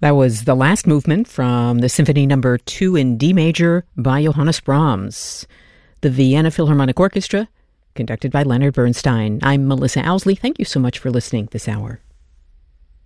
That was the last movement from the Symphony No. 2 in D major by Johannes Brahms. The Vienna Philharmonic Orchestra, conducted by Leonard Bernstein. I'm Melissa Owsley. Thank you so much for listening this hour.